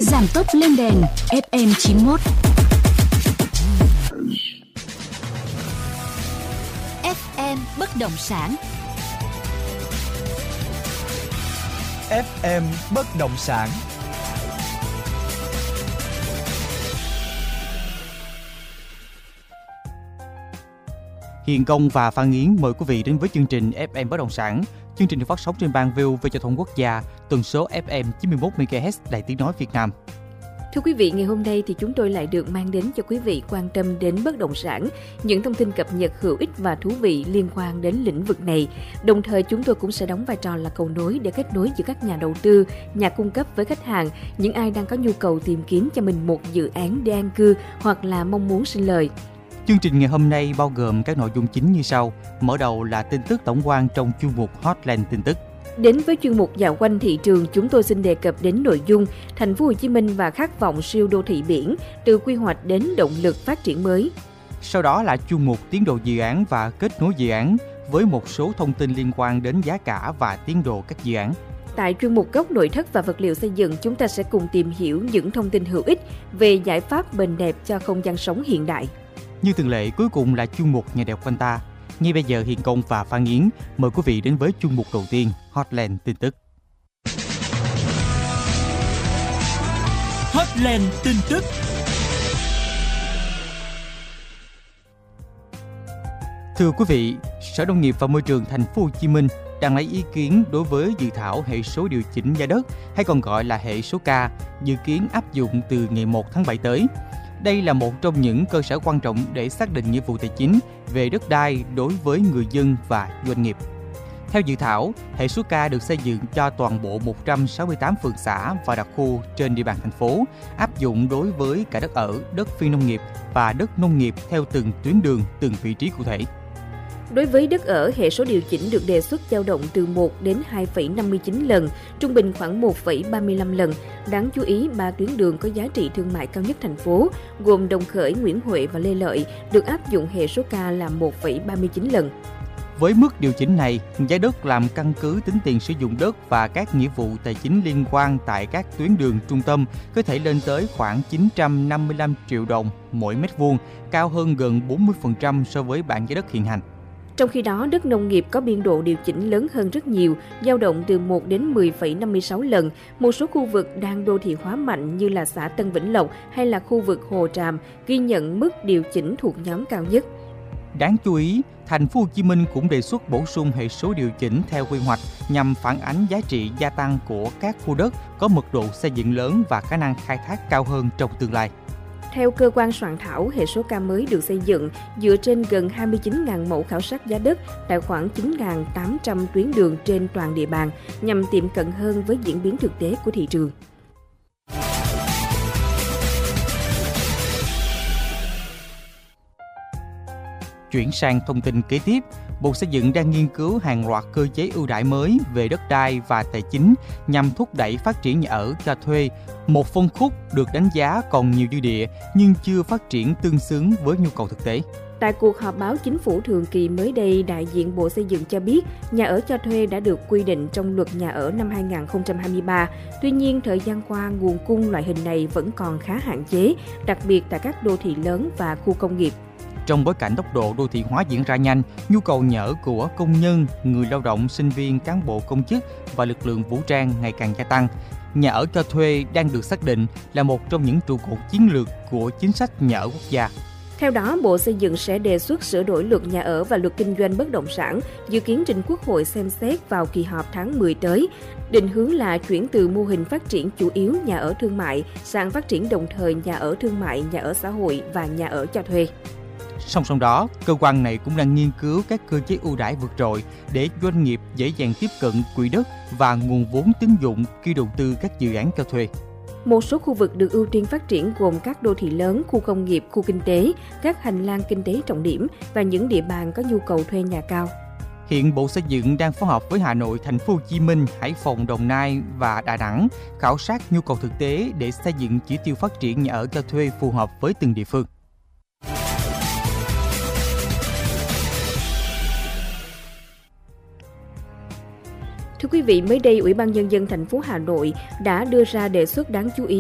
Giảm tốc lên đèn FM 91. FM bất động sản. FM bất động sản. Hiền Công và Phan Yến mời quý vị đến với chương trình FM bất động sản. Chương trình được phát sóng trên ban VOV Giao thông Quốc gia, tần số FM 91 MHz, Đài Tiếng nói Việt Nam. Thưa quý vị, ngày hôm nay thì chúng tôi lại được mang đến cho quý vị quan tâm đến bất động sản, những thông tin cập nhật hữu ích và thú vị liên quan đến lĩnh vực này. Đồng thời chúng tôi cũng sẽ đóng vai trò là cầu nối để kết nối giữa các nhà đầu tư, nhà cung cấp với khách hàng, những ai đang có nhu cầu tìm kiếm cho mình một dự án để an cư hoặc là mong muốn sinh lời. Chương trình ngày hôm nay bao gồm các nội dung chính như sau. Mở đầu là tin tức tổng quan trong chuyên mục Hotline tin tức. Đến với chuyên mục dạo quanh thị trường, chúng tôi xin đề cập đến nội dung Thành phố Hồ Chí Minh và khát vọng siêu đô thị biển, từ quy hoạch đến động lực phát triển mới. Sau đó là chuyên mục tiến độ dự án và kết nối dự án với một số thông tin liên quan đến giá cả và tiến độ các dự án. Tại chuyên mục góc nội thất và vật liệu xây dựng, chúng ta sẽ cùng tìm hiểu những thông tin hữu ích về giải pháp bền đẹp cho không gian sống hiện đại. Như thường lệ, cuối cùng là chuyên mục Nhà đẹp quanh ta. Ngay bây giờ, Hiền Công và Phan Yến mời quý vị đến với chuyên mục đầu tiên, Hotline tin tức. Hotline tin tức. Thưa quý vị, Sở Nông nghiệp và Môi trường Thành phố Hồ Chí Minh đang lấy ý kiến đối với dự thảo hệ số điều chỉnh giá đất, hay còn gọi là hệ số K, dự kiến áp dụng từ ngày 1 tháng 7 tới. Đây là một trong những cơ sở quan trọng để xác định nghĩa vụ tài chính về đất đai đối với người dân và doanh nghiệp. Theo dự thảo, hệ số K được xây dựng cho toàn bộ 168 phường xã và đặc khu trên địa bàn thành phố, áp dụng đối với cả đất ở, đất phi nông nghiệp và đất nông nghiệp theo từng tuyến đường, từng vị trí cụ thể. Đối với đất ở, hệ số điều chỉnh được đề xuất dao động từ 1 đến 2,59 lần, trung bình khoảng 1,35 lần. Đáng chú ý, 3 tuyến đường có giá trị thương mại cao nhất thành phố, gồm Đồng Khởi, Nguyễn Huệ và Lê Lợi, được áp dụng hệ số K là 1,39 lần. Với mức điều chỉnh này, giá đất làm căn cứ tính tiền sử dụng đất và các nghĩa vụ tài chính liên quan tại các tuyến đường trung tâm có thể lên tới khoảng 955 triệu đồng mỗi mét vuông, cao hơn gần 40% so với bảng giá đất hiện hành. Trong khi đó, đất nông nghiệp có biên độ điều chỉnh lớn hơn rất nhiều, dao động từ 1 đến 10,56 lần. Một số khu vực đang đô thị hóa mạnh như là xã Tân Vĩnh Lộc hay là khu vực Hồ Tràm ghi nhận mức điều chỉnh thuộc nhóm cao nhất. Đáng chú ý, Thành phố Hồ Chí Minh cũng đề xuất bổ sung hệ số điều chỉnh theo quy hoạch nhằm phản ánh giá trị gia tăng của các khu đất có mật độ xây dựng lớn và khả năng khai thác cao hơn trong tương lai. Theo cơ quan soạn thảo, hệ số K mới được xây dựng dựa trên gần 29.000 mẫu khảo sát giá đất tại khoảng 9.800 tuyến đường trên toàn địa bàn, nhằm tiệm cận hơn với diễn biến thực tế của thị trường. Chuyển sang thông tin kế tiếp, Bộ Xây dựng đang nghiên cứu hàng loạt cơ chế ưu đãi mới về đất đai và tài chính nhằm thúc đẩy phát triển nhà ở cho thuê, một phân khúc được đánh giá còn nhiều dư địa nhưng chưa phát triển tương xứng với nhu cầu thực tế. Tại cuộc họp báo chính phủ thường kỳ mới đây, đại diện Bộ Xây dựng cho biết nhà ở cho thuê đã được quy định trong luật nhà ở năm 2023. Tuy nhiên, thời gian qua, nguồn cung loại hình này vẫn còn khá hạn chế, đặc biệt tại các đô thị lớn và khu công nghiệp. Trong bối cảnh tốc độ đô thị hóa diễn ra nhanh, nhu cầu nhà ở của công nhân, người lao động, sinh viên, cán bộ công chức và lực lượng vũ trang ngày càng gia tăng. Nhà ở cho thuê đang được xác định là một trong những trụ cột chiến lược của chính sách nhà ở quốc gia. Theo đó, Bộ Xây dựng sẽ đề xuất sửa đổi luật nhà ở và luật kinh doanh bất động sản, dự kiến trình Quốc hội xem xét vào kỳ họp tháng 10 tới. Định hướng là chuyển từ mô hình phát triển chủ yếu nhà ở thương mại sang phát triển đồng thời nhà ở thương mại, nhà ở xã hội và nhà ở cho thuê. Song song đó, cơ quan này cũng đang nghiên cứu các cơ chế ưu đãi vượt trội để doanh nghiệp dễ dàng tiếp cận quỹ đất và nguồn vốn tín dụng khi đầu tư các dự án cho thuê. Một số khu vực được ưu tiên phát triển gồm các đô thị lớn, khu công nghiệp, khu kinh tế, các hành lang kinh tế trọng điểm và những địa bàn có nhu cầu thuê nhà cao. Hiện Bộ Xây dựng đang phối hợp với Hà Nội, Thành phố Hồ Chí Minh, Hải Phòng, Đồng Nai và Đà Nẵng khảo sát nhu cầu thực tế để xây dựng chỉ tiêu phát triển nhà ở cho thuê phù hợp với từng địa phương. Thưa quý vị, mới đây, Ủy ban Nhân dân thành phố Hà Nội đã đưa ra đề xuất đáng chú ý